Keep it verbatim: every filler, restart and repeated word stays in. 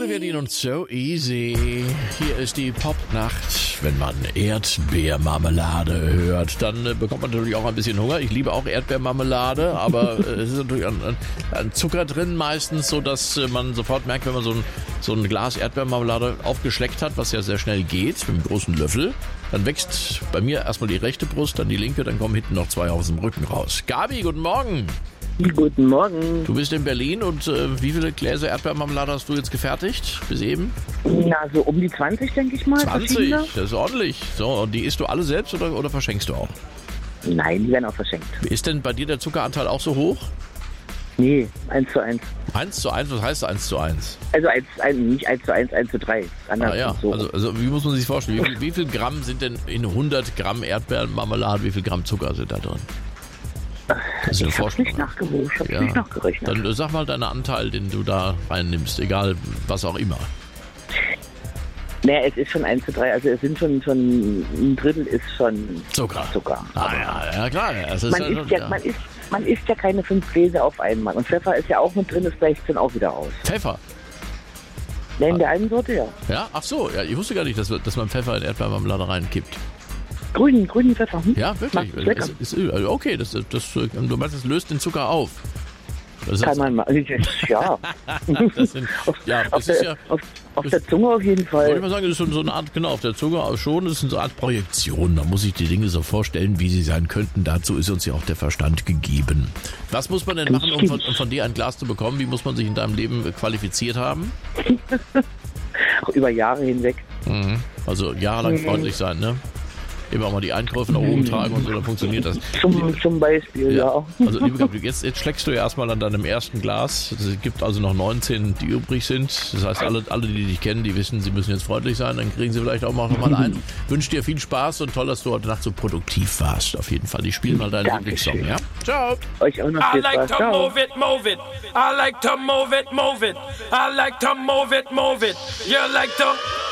Berlin und So Easy. Hier ist die Popnacht. Wenn man Erdbeermarmelade hört, dann äh, bekommt man natürlich auch ein bisschen Hunger. Ich liebe auch Erdbeermarmelade, aber äh, es ist natürlich ein, ein, ein Zucker drin meistens, so dass äh, man sofort merkt, wenn man so ein, so ein Glas Erdbeermarmelade aufgeschleckt hat, was ja sehr schnell geht, mit einem großen Löffel. Dann wächst bei mir erstmal die rechte Brust, dann die linke, dann kommen hinten noch zwei aus dem Rücken raus. Gabi, guten Morgen. Guten Morgen. Du bist in Berlin und äh, wie viele Gläser Erdbeermarmelade hast du jetzt gefertigt bis eben? Na, so um die zwanzig, denke ich mal. zwanzig, verschiedene. das ist ordentlich. So, und die isst du alle selbst oder, oder verschenkst du auch? Nein, die werden auch verschenkt. Ist denn bei dir der Zuckeranteil auch so hoch? Nee, eins zu eins. eins zu eins, was heißt eins zu eins? Also eins, ein, nicht eins zu eins, eins zu drei. Anders Ah ja, so. also, also wie muss man sich vorstellen? Wie viel, wie viel Gramm sind denn in hundert Gramm Erdbeermarmelade, wie viel Gramm Zucker sind da drin? Das ist ich hab's nicht nachgewogen, ich hab's Ja. nicht nachgerechnet. Dann äh, sag mal deinen Anteil, den du da reinnimmst, egal was auch immer. Naja, es ist schon eins zu drei, also es sind schon, schon ein Drittel ist schon Zucker. Zucker. Ah ja, ja klar. Das ist Man, ja isst schon, ja, ja. man, isst, man isst ja keine fünf Gläser auf einmal. Und Pfeffer ist ja auch mit drin, das gleicht dann auch wieder raus. Pfeffer. Ne, in der einen Sorte ja. Ja, ach so, ja, ich wusste gar nicht, dass, dass man Pfeffer in Erdbeermarmelade reinkippt. Grünen, grünen Pfeffer. Hm? Ja, wirklich. Macht's lecker. Ist, ist, okay, das, das, du meinst, das löst den Zucker auf. Das Kann ist, man mal. Ja. das sind, ja, auf, das ist der, ja. auf, auf das- der Zunge auf jeden Wollte ich Fall. mal sagen, das ist so so eine Art, genau, auf der Zunge auch schon, das ist so eine Art Projektion. Da muss ich die Dinge so vorstellen, wie sie sein könnten. Dazu ist uns ja auch der Verstand gegeben. Was muss man denn machen, um von, um von dir ein Glas zu bekommen? Wie muss man sich in deinem Leben qualifiziert haben? Auch über Jahre hinweg. Mhm. Also jahrelang Mhm. freundlich sein, ne? Immer mal die Einkäufe nach oben tragen und so, dann funktioniert das. Zum, zum Beispiel, ja. Also liebe Gabriele, jetzt, jetzt schlägst du ja erstmal an deinem ersten Glas. Es gibt also noch neunzehn, die übrig sind. Das heißt, alle, alle, die dich kennen, die wissen, sie müssen jetzt freundlich sein. Dann kriegen sie vielleicht auch noch mal ein. Wünsche dir viel Spaß und toll, dass du heute Nacht so produktiv warst. Auf jeden Fall. Ich spiele mal deinen Dankeschön. Lieblingssong, ja? Ciao! Euch auch noch I viel like Spaß. to Ciao. move it, move it. I like to move it, move it. I like to move it, move it. You like to